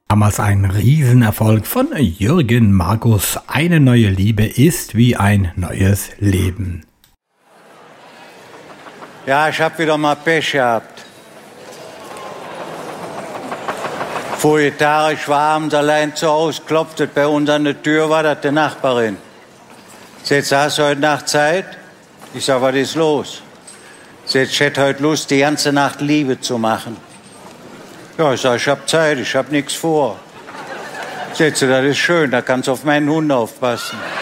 Damals ein Riesenerfolg von Jürgen Markus. Eine neue Liebe ist wie ein neues Leben. Ja, ich hab wieder mal Pech gehabt. Vorige Tage, ich war abends allein zu Hause, klopfte bei uns an der Tür, war das die Nachbarin. Jetzt hast du heute Nacht Zeit? Ich sag, was ist los? Jetzt, ich hätte heute Lust, die ganze Nacht Liebe zu machen. Ja, ich sag, ich hab Zeit, ich hab nichts vor. Jetzt, das ist schön, da kannst du auf meinen Hund aufpassen.